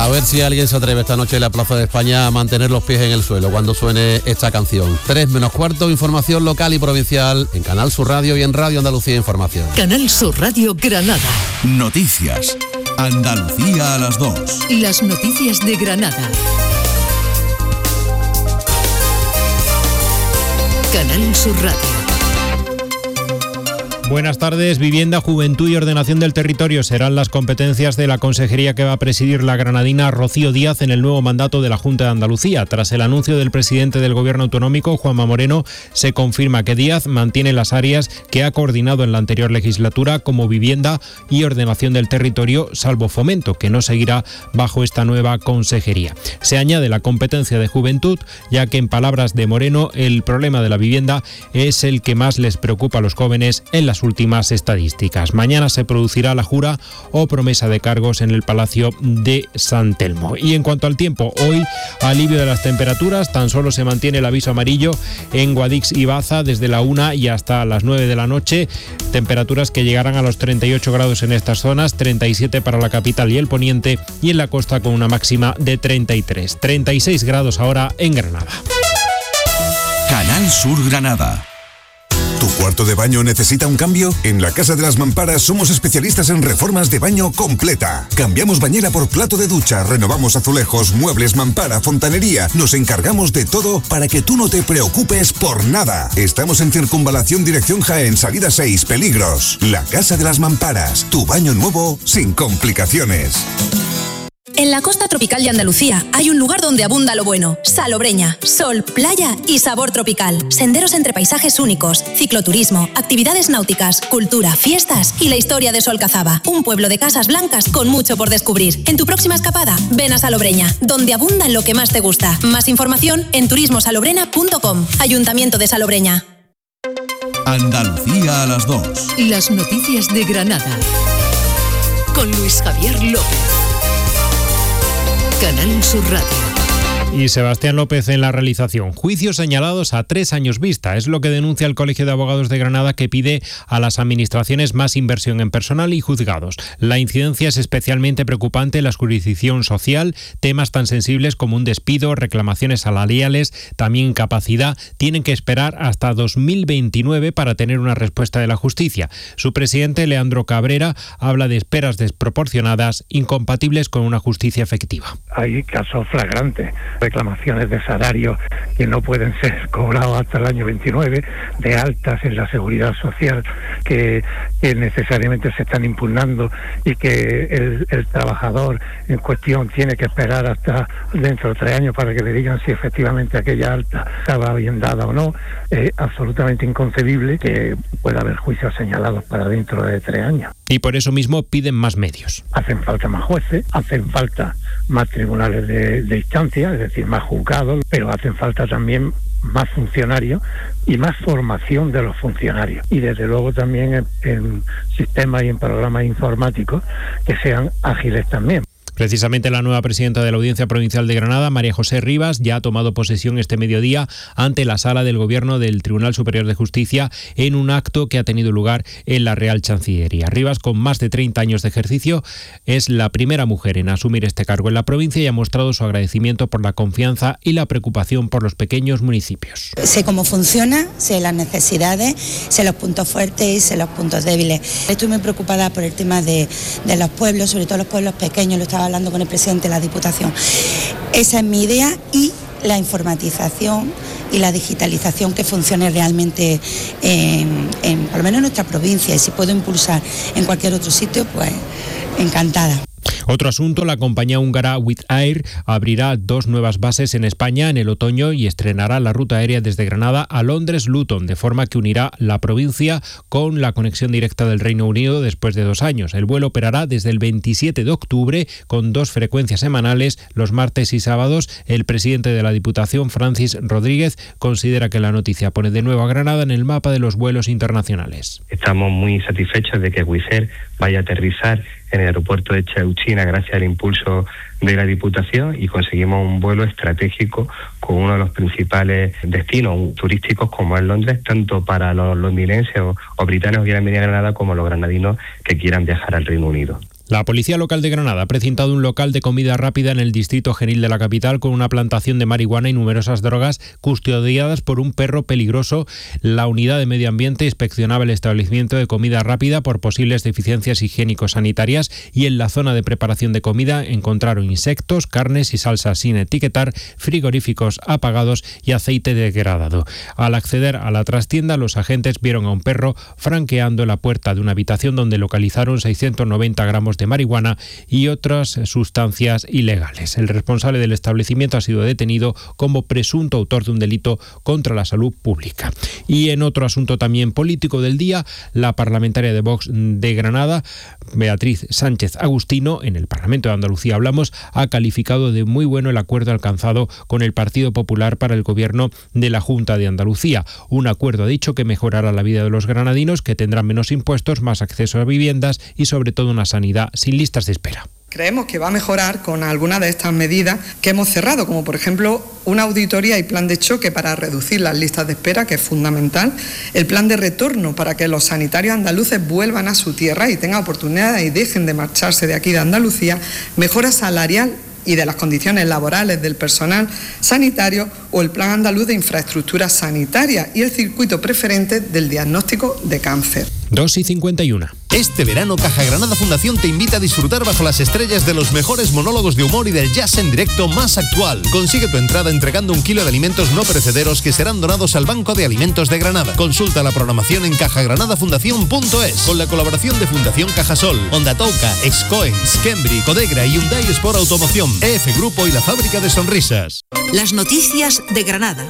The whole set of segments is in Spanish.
A ver si alguien se atreve esta noche en la Plaza de España a mantener los pies en el suelo cuando suene esta canción. 3:15, información local y provincial en Canal Sur Radio y en Radio Andalucía Información. Canal Sur Radio Granada. Noticias. Andalucía a las 2. Las noticias de Granada. Canal Sur Radio. Buenas tardes. Vivienda, Juventud y Ordenación del Territorio serán las competencias de la consejería que va a presidir la granadina Rocío Díaz en el nuevo mandato de la Junta de Andalucía. Tras el anuncio del presidente del Gobierno autonómico, Juanma Moreno, se confirma que Díaz mantiene las áreas que ha coordinado en la anterior legislatura como Vivienda y Ordenación del Territorio, salvo Fomento, que no seguirá bajo esta nueva consejería. Se añade la competencia de Juventud, ya que en palabras de Moreno, el problema de la vivienda es el que más les preocupa a los jóvenes en las últimas estadísticas. Mañana se producirá la jura o promesa de cargos en el Palacio de San Telmo. Y en cuanto al tiempo, hoy alivio de las temperaturas, tan solo se mantiene el aviso amarillo en Guadix y Baza desde la 1 y hasta las 9 de la noche, temperaturas que llegarán a los 38 grados en estas zonas, 37 para la capital y el poniente, y en la costa con una máxima de 33, 36 grados ahora en Granada. Canal Sur Granada. ¿Tu cuarto de baño necesita un cambio? En la Casa de las Mamparas somos especialistas en reformas de baño completa. Cambiamos bañera por plato de ducha, renovamos azulejos, muebles, mampara, fontanería. Nos encargamos de todo para que tú no te preocupes por nada. Estamos en Circunvalación Dirección Jaén, salida 6, Peligros. La Casa de las Mamparas, tu baño nuevo sin complicaciones. En la costa tropical de Andalucía hay un lugar donde abunda lo bueno. Salobreña, sol, playa y sabor tropical. Senderos entre paisajes únicos, cicloturismo, actividades náuticas, cultura, fiestas y la historia de Solcazaba. Un pueblo de casas blancas con mucho por descubrir. En tu próxima escapada, ven a Salobreña, donde abunda lo que más te gusta. Más información en turismosalobrena.com. Ayuntamiento de Salobreña. Andalucía a las 2. Las noticias de Granada. Con Luis Javier López. Canal Sur Radio. Y Sebastián López en la realización. Juicios señalados a 3 años vista. Es lo que denuncia el Colegio de Abogados de Granada, que pide a las administraciones más inversión en personal y juzgados. La incidencia es especialmente preocupante en la jurisdicción social. Temas tan sensibles como un despido, reclamaciones salariales, también incapacidad, tienen que esperar hasta 2029 para tener una respuesta de la justicia. Su presidente, Leandro Cabrera, habla de esperas desproporcionadas, incompatibles con una justicia efectiva. Hay casos flagrantes. Reclamaciones de salarios que no pueden ser cobrados hasta el año 29, de altas en la seguridad social que necesariamente se están impugnando y que el trabajador en cuestión tiene que esperar hasta dentro de 3 años para que le digan si efectivamente aquella alta estaba bien dada o no. Es absolutamente inconcebible que pueda haber juicios señalados para dentro de 3 años. Y por eso mismo piden más medios. Hacen falta más jueces, hacen falta más tribunales de instancia, es decir, más juzgados, pero hacen falta también más funcionarios y más formación de los funcionarios. Y desde luego también en sistemas y en programas informáticos que sean ágiles también. Precisamente la nueva presidenta de la Audiencia Provincial de Granada, María José Rivas, ya ha tomado posesión este mediodía ante la Sala del Gobierno del Tribunal Superior de Justicia en un acto que ha tenido lugar en la Real Chancillería. Rivas, con más de 30 años de ejercicio, es la primera mujer en asumir este cargo en la provincia y ha mostrado su agradecimiento por la confianza y la preocupación por los pequeños municipios. Sé cómo funciona, sé las necesidades, sé los puntos fuertes y sé los puntos débiles. Estoy muy preocupada por el tema de los pueblos, sobre todo los pueblos pequeños, lo estaba hablando con el presidente de la Diputación. Esa es mi idea, y la informatización y la digitalización que funcione realmente por lo menos en nuestra provincia, y si puedo impulsar en cualquier otro sitio, pues encantada. Otro asunto, la compañía húngara Wizz Air abrirá 2 nuevas bases en España en el otoño y estrenará la ruta aérea desde Granada a Londres-Luton, de forma que unirá la provincia con la conexión directa del Reino Unido después de 2 años. El vuelo operará desde el 27 de octubre con 2 frecuencias semanales, los martes y sábados. El presidente de la Diputación, Francis Rodríguez, considera que la noticia pone de nuevo a Granada en el mapa de los vuelos internacionales. Estamos muy satisfechos de que Wizz Air vaya a aterrizar en el aeropuerto de Chauchina gracias al impulso de la Diputación, y conseguimos un vuelo estratégico con uno de los principales destinos turísticos como es Londres, tanto para los londinenses o británicos que quieran venir a Granada como los granadinos que quieran viajar al Reino Unido. La Policía Local de Granada ha precintado un local de comida rápida en el distrito Genil de la capital con una plantación de marihuana y numerosas drogas custodiadas por un perro peligroso. La unidad de medio ambiente inspeccionaba el establecimiento de comida rápida por posibles deficiencias higiénico-sanitarias y en la zona de preparación de comida encontraron insectos, carnes y salsas sin etiquetar, frigoríficos apagados y aceite degradado. Al acceder a la trastienda, los agentes vieron a un perro franqueando la puerta de una habitación donde localizaron 690 gramos de marihuana y otras sustancias ilegales. El responsable del establecimiento ha sido detenido como presunto autor de un delito contra la salud pública. Y en otro asunto también político del día, la parlamentaria de Vox de Granada, Beatriz Sánchez Agustino, en el Parlamento de Andalucía ha calificado de muy bueno el acuerdo alcanzado con el Partido Popular para el gobierno de la Junta de Andalucía. Un acuerdo, ha dicho, que mejorará la vida de los granadinos, que tendrán menos impuestos, más acceso a viviendas y sobre todo una sanidad sin listas de espera. Creemos que va a mejorar con algunas de estas medidas que hemos cerrado, como por ejemplo una auditoría y plan de choque para reducir las listas de espera, que es fundamental, el plan de retorno para que los sanitarios andaluces vuelvan a su tierra y tengan oportunidades y dejen de marcharse de aquí de Andalucía, mejora salarial y de las condiciones laborales del personal sanitario o el Plan Andaluz de Infraestructura Sanitaria y el circuito preferente del diagnóstico de cáncer. 2:51. Este verano Caja Granada Fundación te invita a disfrutar bajo las estrellas de los mejores monólogos de humor y del jazz en directo más actual. Consigue tu entrada entregando 1 kilo de alimentos no perecederos que serán donados al Banco de Alimentos de Granada. Consulta la programación en cajagranadafundación.es con la colaboración de Fundación Cajasol, Onda Touca, Excoens, Kembri, Codegra y Hyundai Sport Automoción, EF Grupo y la Fábrica de Sonrisas. Las noticias de Granada.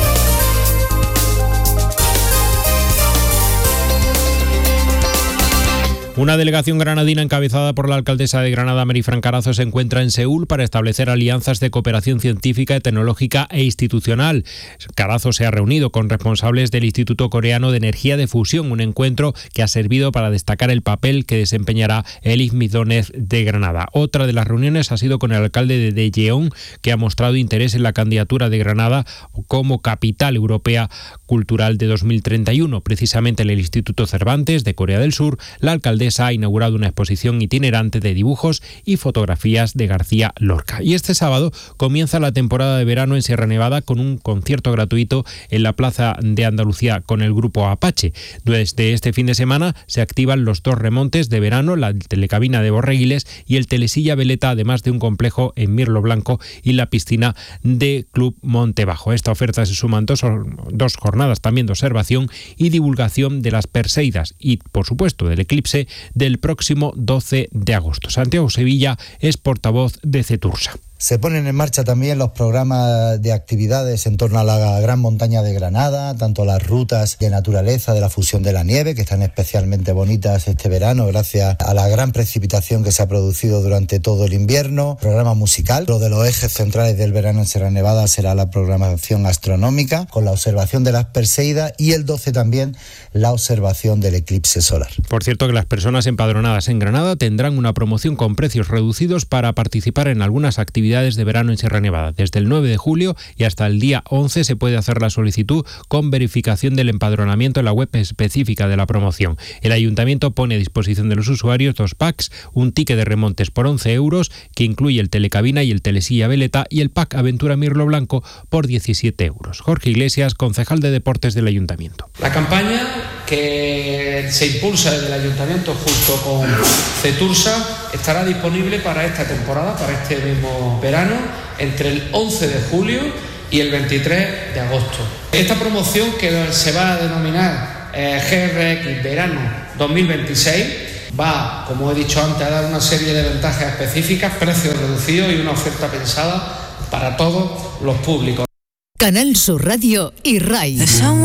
Una delegación granadina encabezada por la alcaldesa de Granada, Marifran Carazo, se encuentra en Seúl para establecer alianzas de cooperación científica, tecnológica e institucional. Carazo se ha reunido con responsables del Instituto Coreano de Energía de Fusión, un encuentro que ha servido para destacar el papel que desempeñará el IFMIDONEZ de Granada. Otra de las reuniones ha sido con el alcalde de Daejeon, que ha mostrado interés en la candidatura de Granada como capital europea cultural de 2031. Precisamente en el Instituto Cervantes de Corea del Sur, la alcaldesa ha inaugurado una exposición itinerante de dibujos y fotografías de García Lorca. Y este sábado comienza la temporada de verano en Sierra Nevada con un concierto gratuito en la Plaza de Andalucía con el grupo Apache. Desde este fin de semana se activan los 2 remontes de verano, la telecabina de Borreguiles y el Telesilla Veleta, además de un complejo en Mirlo Blanco y la piscina de Club Montebajo. A esta oferta se suman dos jornadas también de observación y divulgación de las Perseidas y, por supuesto, del eclipse del próximo 12 de agosto. Santiago Sevilla es portavoz de CETURSA. Se ponen en marcha también los programas de actividades en torno a la Gran Montaña de Granada, tanto las rutas de naturaleza de la fusión de la nieve, que están especialmente bonitas este verano gracias a la gran precipitación que se ha producido durante todo el invierno. Programa musical, lo de los ejes centrales del verano en Sierra Nevada será la programación astronómica, con la observación de las Perseidas y el 12 también la observación del eclipse solar. Por cierto, que las personas empadronadas en Granada tendrán una promoción con precios reducidos para participar en algunas actividades de verano en Sierra Nevada. Desde el 9 de julio y hasta el día 11 se puede hacer la solicitud con verificación del empadronamiento en la web específica de la promoción. El ayuntamiento pone a disposición de los usuarios 2 packs, un ticket de remontes por 11 euros que incluye el telecabina y el telesilla Veleta y el pack Aventura Mirlo Blanco por 17 euros. Jorge Iglesias, concejal de deportes del ayuntamiento. La campaña que se impulsa desde el ayuntamiento junto con CETURSA estará disponible para esta temporada, para este mismo verano, entre el 11 de julio y el 23 de agosto. Esta promoción, que se va a denominar GRX Verano 2026, va, como he dicho antes, a dar una serie de ventajas específicas, precios reducidos y una oferta pensada para todos los públicos. Canal Sur Radio y RAI.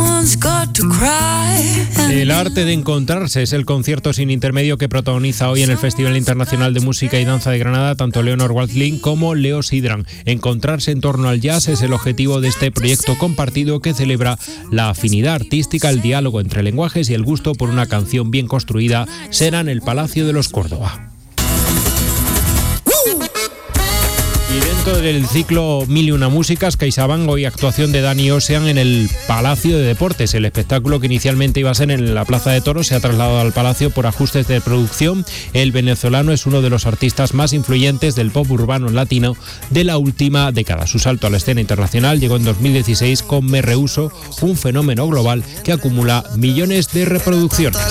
El arte de encontrarse es el concierto sin intermedio que protagoniza hoy en el Festival Internacional de Música y Danza de Granada tanto Leonor Watling como Leo Sidran. Encontrarse en torno al jazz es el objetivo de este proyecto compartido que celebra la afinidad artística, el diálogo entre lenguajes y el gusto por una canción bien construida. Será en el Palacio de los Córdoba. Y evento del ciclo Mil y una Músicas, CaixaBank, hoy actuación de Dani Ocean en el Palacio de Deportes. El espectáculo, que inicialmente iba a ser en la Plaza de Toros, se ha trasladado al Palacio por ajustes de producción. El venezolano es uno de los artistas más influyentes del pop urbano latino de la última década. Su salto a la escena internacional llegó en 2016 con Me Rehuso, un fenómeno global que acumula millones de reproducciones.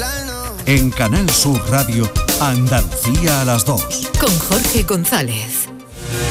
En Canal Sur Radio, Andalucía a las 2. Con Jorge González.